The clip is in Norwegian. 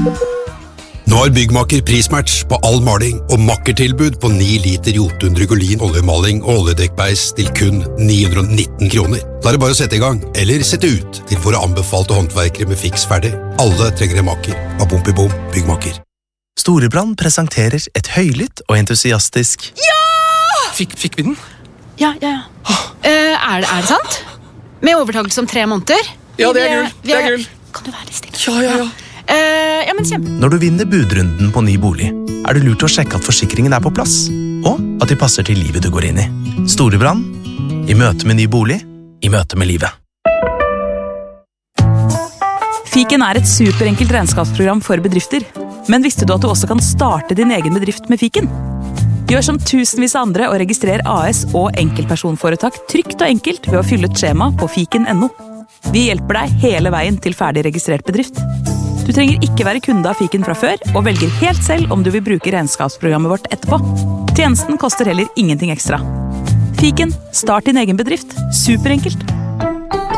Nå har Byggmaker prismatch på all maling og makkertilbud på 9 liter Jotun Drygolin oljemaling og oljedekkbeis til kun 919 kroner. Da er det bare å sette i gang, eller sette ut til våre anbefalte håndverkere med fiks ferdig. Alle trenger en maker. Bom, Byggmaker. Storebrand presenterer et høylytt og entusiastisk Ja! Fikk vi den? Ja. Er det sant? Med overtakelse om 3 måneder? Ja, det er gull. Kan du være litt stille? Ja. Ja, men kjempe. Når du vinner budrunden på ny bolig, er det lurt å sjekke at forsikringen er på plass, og at de passer til livet du går inn i. Storebrand, i møte med ny bolig, i møte med livet. Fiken er et superenkelt regnskapsprogram for bedrifter. Men visste du at du også kan starte din egen bedrift med Fiken? Gjør som tusenvis av andre og registrer AS og enkeltpersonforetak trygt og enkelt ved å fylle et skjema på fiken.no. Vi hjelper deg hele veien til ferdig registrert bedrift. Du trenger ikke være kunde av Fiken fra før, og velger helt selv om du vil bruke regnskapsprogrammet vårt etterpå. Tjenesten koster heller ingenting ekstra. Fiken, start din egen bedrift. Superenkelt.